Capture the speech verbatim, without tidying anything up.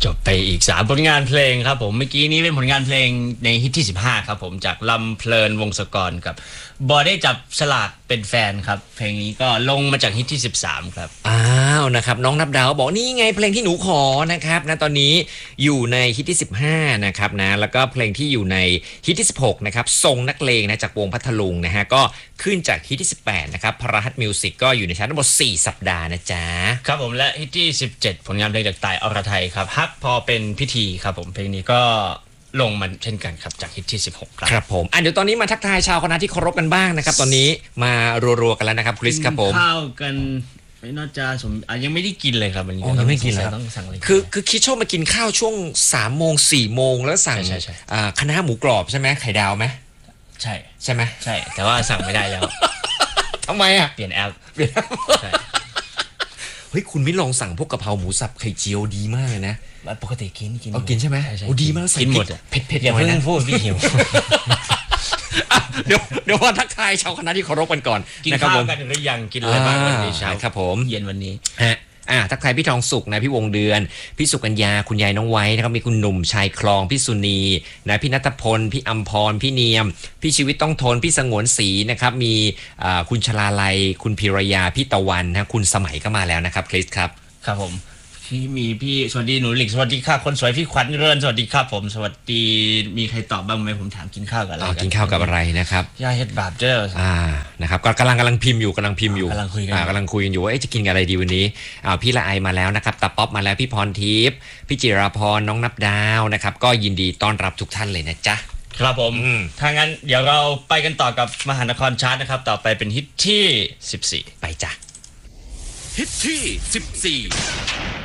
จบไปอีกสามผลงานเพลงครับผมเมื่อกี้นี้เป็นผลงานเพลงในฮิตที่สิบห้าครับผมจากลำเพลินวงศกรกับบอได้จับสลากเป็นแฟนครับเพลงนี้ก็ลงมาจากฮิตที่สิบสามครับอ้าวนะครับน้องนับดาวบอกนี่ไงเพลงที่หนูขอนะครับนะตอนนี้อยู่ในฮิตที่สิบห้านะครับนะแล้วก็เพลงที่อยู่ในฮิตที่สิบหกนะครับทรงนักเลงนะจากวงพัทลุงนะฮะก็ขึ้นจากฮิตที่สิบแปดนะครับพระหัตมิวสิกก็อยู่ในชั้นทั้งหมดสี่สัปดาห์นะจ๊ะครับผมและฮิตที่สิบเจ็ดผลงานเพลงจากต่ายอรไทยครับฮักพอเป็นพิธีครับผมเพลงนี้ก็ลงมาเช่นกันครับจากฮิตที่สิบหกครับครับผมอ่ะเดี๋ยวตอนนี้มาทักทายชาวคณะที่เคารพกันบ้างนะครับตอนนี้มารัวๆกันแล้วนะครับคริสครับผมข้าวกันไม่น่าจะสมอ่ะยังไม่ได้กินเลยครับวันนี้ยังไม่กินเลยต้องสั่งเลยคือคือคิดชอบมากินข้าวช่วงสามโมงสี่โมงแล้วสั่งคณะหมูกรอบใช่ไหมไข่ดาวไหมใช่ใช่ไหมใช่แต่ว่าสั่งไม่ได้แล้วทำไมอ่ะเปลี่ยนแอปเปลี่ยนแอปเฮ้ยคุณไม่ลองสั่งพวกกะเพราหมูสับไข่เจียวดีมากเลยนะปกติกินกินเอากินใช่ไหมโอ้ดีมากกินหมดเผ็ดเผ็ดอย่าเพิ่งพูดพี่หิวเดี๋ยวเดี๋ยววันทักทายชาวคณะที่เคารพกันก่อนกินข้าวกันหรือยังกินอะไรบ้างวันนี้เช้าครับผมเย็นวันนี้ฮะอ่าทักทายพี่ทองสุขนะพี่วงเดือนพี่สุกัญญาคุณยายน้องไว้นะครับมีคุณหนุ่มชายคลองพี่สุนีนะพี่ณัฐพลพี่อัมพรพี่เนียมพี่ชีวิตต้องทนพี่สงวนศรีนะครับมีอ่าคุณชลาลัยคุณพิรยาพี่ตะวันนะคุณสมัยก็มาแล้วนะครับคริสครับครับผมพี่มีพี่สวัสดีหนูหลิกสวัสดีค่ะคนสวยพี่ขวัญเรือนสวัสดีครับผมสวัสดีมีใครตอบบ้างไหมผมถามกินข้าวกับอะไรกินข้าวกับอะไรนะครับย่าเฮ็ดบาปเด้ออ่านะครับก็กำลังกำลังพิมพ์อยู่กำลังพิมพ์อยู่กำลังคุยกันกำลังคุยกันอยู่ว่าจะกินอะไรดีวันนี้อ่าพี่ละไอมาแล้วนะครับตาป๊อปมาแล้วพี่พรทิพย์พี่จิราพรน้องนับดาวนะครับก็ยินดีต้อนรับทุกท่านเลยนะจ๊ะครับผมถ้างั้นเดี๋ยวเราไปกันต่อกับมหานครชาร์ตนะครับต่อไปเป็นฮิตที่สิบสี่ไปจ้ะฮิตที่สิบสี่